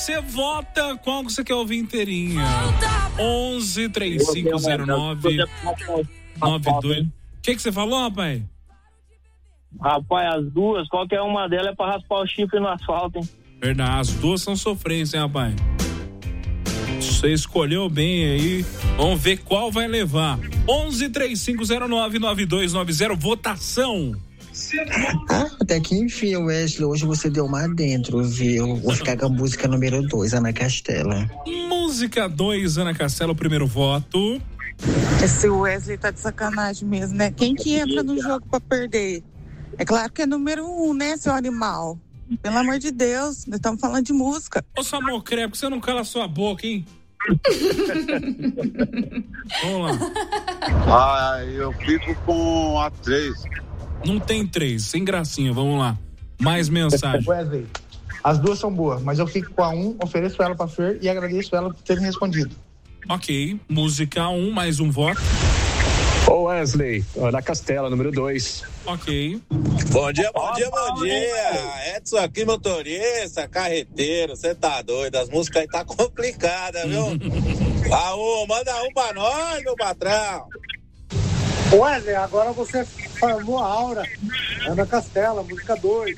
Você vota qual que você quer ouvir inteirinha? 11-3509-92. O que você falou, rapaz? Rapaz, as duas, qualquer uma delas é pra raspar o chifre no asfalto, hein? Verdade, as duas são sofrência, hein, rapaz? Você escolheu bem aí. Vamos ver qual vai levar. 11-3509-9290. Votação. Até que enfim, Wesley, hoje você deu uma dentro, viu? Vou ficar com a música número 2, Ana Castela. Música 2, Ana Castela, o primeiro voto. Esse Wesley tá de sacanagem mesmo, né? Quem que entra no jogo pra perder? É claro que é número 1, né, seu animal? Pelo amor de Deus, nós estamos falando de música. Ô, Samuel Crepe, você não cala sua boca, hein? Vamos lá. Eu fico com a 3. Não tem 3, sem gracinha, vamos lá. Mais mensagem. Wesley, as duas são boas, mas eu fico com a 1, ofereço ela pra Fer e agradeço ela por ter me respondido. Ok, música 1, mais um voto. Ô Wesley, Ana Castela, número 2. Ok. Bom dia. Edson aqui, motorista, carreteiro, você tá doido, as músicas aí tá complicadas, viu? Manda um pra nós, meu patrão. Wesley, agora você farmou a Aura, Ana Castela, música 2.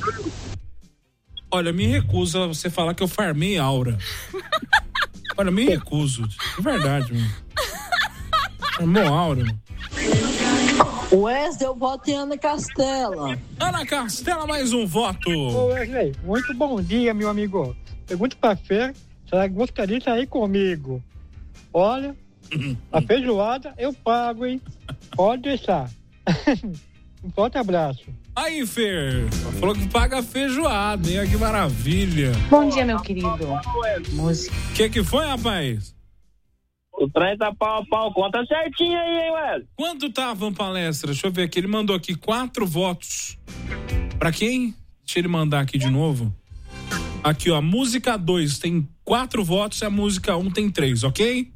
Olha, me recuso a você falar que eu farmei Aura. Olha, me recuso. É verdade, mano. Farmou Aura. Wesley, eu voto em Ana Castela. Ana Castela, mais um voto. Ô Wesley, muito bom dia, meu amigo. Pergunta pra Fer se ela gostaria de sair comigo. Olha, a feijoada eu pago, hein? Pode deixar. Um forte abraço. Aí, Fer, falou que paga feijoada, hein? Que maravilha. Bom dia, meu querido. Música. O que foi, rapaz? O trem tá pau a pau, conta certinho aí, hein, Wesley? Quanto tá a Van Palestra? Deixa eu ver aqui, ele mandou aqui 4 votos. Pra quem? Deixa ele mandar aqui de novo. Aqui, ó, a música 2 tem 4 votos e a música 1 tem 3, ok?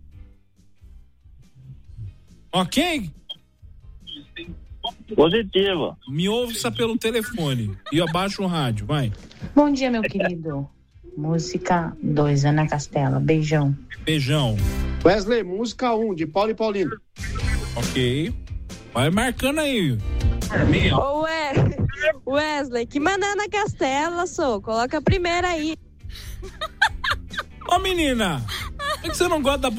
Ok? Positivo. Me ouça pelo telefone e abaixa o rádio, vai. Bom dia, meu querido. Música 2, Ana Castela. Beijão. Beijão. Wesley, música 1, de Paulo e Paulino. Ok. Vai marcando aí. Ô, Wesley, que manda Ana Castela, coloca a primeira aí. Ô, menina, por que você não gosta da